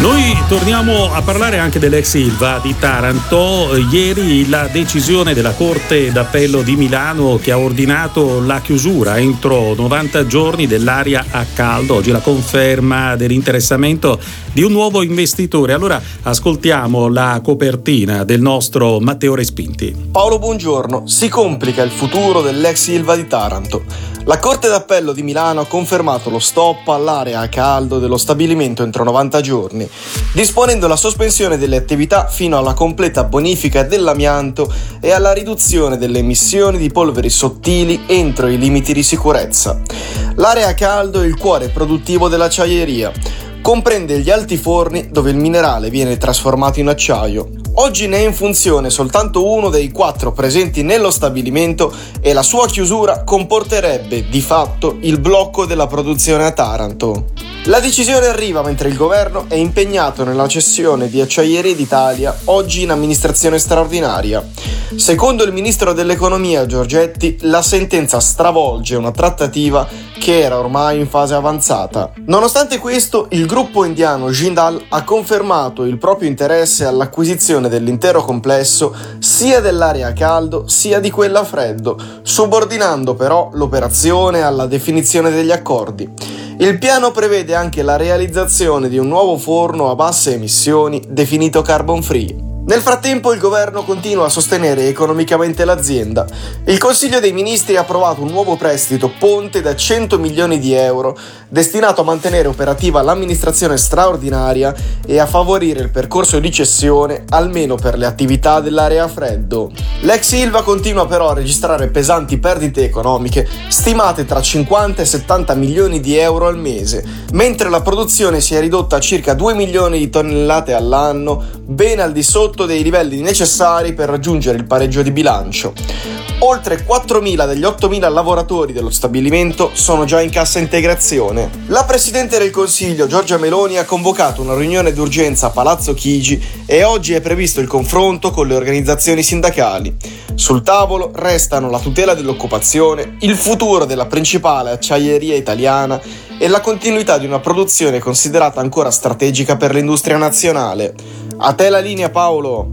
Noi torniamo a parlare anche dell'ex Ilva di Taranto. Ieri la decisione della Corte d'Appello di Milano che ha ordinato la chiusura entro 90 giorni dell'area a caldo. Oggi la conferma dell'interessamento di un nuovo investitore. Allora ascoltiamo la copertina del nostro Matteo Respinti. Paolo, buongiorno. Si complica il futuro dell'ex Ilva di Taranto. La Corte d'Appello di Milano ha confermato lo stop all'area a caldo dello stabilimento entro 90 giorni, disponendo la sospensione delle attività fino alla completa bonifica dell'amianto e alla riduzione delle emissioni di polveri sottili entro i limiti di sicurezza. L'area a caldo è il cuore produttivo dell'acciaieria. Comprende gli altiforni dove il minerale viene trasformato in acciaio. Oggi ne è in funzione soltanto uno dei 4 presenti nello stabilimento e la sua chiusura comporterebbe di fatto il blocco della produzione a Taranto. La decisione arriva mentre il governo è impegnato nella cessione di Acciaierie d'Italia, oggi in amministrazione straordinaria. Secondo il ministro dell'economia Giorgetti, la sentenza stravolge una trattativa che era ormai in fase avanzata. Nonostante questo, il gruppo indiano Jindal ha confermato il proprio interesse all'acquisizione dell'intero complesso, sia dell'area a caldo sia di quella a freddo, subordinando però l'operazione alla definizione degli accordi. Il piano prevede anche la realizzazione di un nuovo forno a basse emissioni definito carbon free. Nel frattempo il governo continua a sostenere economicamente l'azienda. Il Consiglio dei Ministri ha approvato un nuovo prestito ponte da 100 milioni di euro destinato a mantenere operativa l'amministrazione straordinaria e a favorire il percorso di cessione almeno per le attività dell'area a freddo. L'ex Ilva continua però a registrare pesanti perdite economiche stimate tra 50 e 70 milioni di euro al mese, mentre la produzione si è ridotta a circa 2 milioni di tonnellate all'anno, ben al di sotto dei livelli necessari per raggiungere il pareggio di bilancio. Oltre 4.000 degli 8.000 lavoratori dello stabilimento sono già in cassa integrazione. La Presidente del Consiglio, Giorgia Meloni, ha convocato una riunione d'urgenza a Palazzo Chigi e oggi è previsto il confronto con le organizzazioni sindacali. Sul tavolo restano la tutela dell'occupazione, il futuro della principale acciaieria italiana e la continuità di una produzione considerata ancora strategica per l'industria nazionale. A te la linea, Paolo.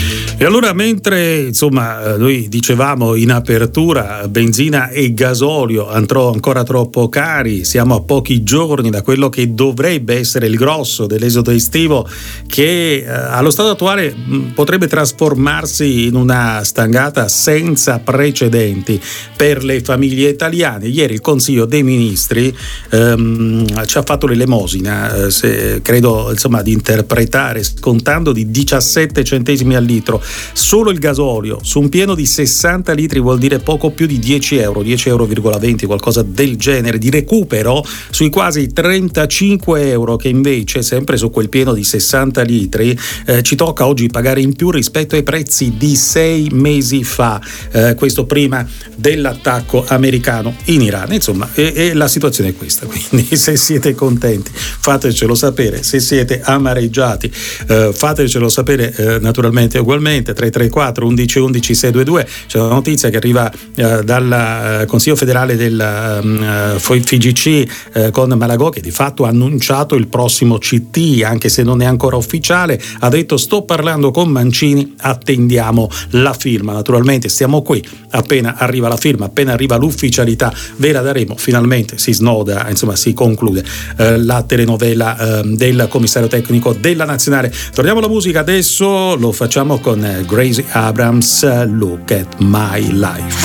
E allora, mentre noi dicevamo in apertura benzina e gasolio ancora troppo cari, siamo a pochi giorni da quello che dovrebbe essere il grosso dell'esodo estivo, che allo stato attuale potrebbe trasformarsi in una stangata senza precedenti per le famiglie italiane. Ieri il Consiglio dei Ministri ci ha fatto l'elemosina, credo di interpretare, scontando di 17 centesimi al litro. Solo il gasolio su un pieno di 60 litri vuol dire poco più di 10 euro, 10,20 euro, qualcosa del genere di recupero sui quasi 35 euro che invece sempre su quel pieno di 60 litri ci tocca oggi pagare in più rispetto ai prezzi di 6 mesi fa, questo prima dell'attacco americano in Iran. E la situazione è questa, quindi se siete contenti fatecelo sapere, se siete amareggiati fatecelo sapere naturalmente ugualmente. 334 11 11 622. C'è una notizia che arriva dal Consiglio federale del FIGC con Malagò, che di fatto ha annunciato il prossimo CT, anche se non è ancora ufficiale. Ha detto: sto parlando con Mancini, attendiamo la firma. Naturalmente stiamo qui, appena arriva la firma, appena arriva l'ufficialità ve la daremo. Finalmente si snoda, si conclude la telenovela del commissario tecnico della nazionale. Torniamo alla musica adesso, lo facciamo con Gracie Abrams, Look at My Life.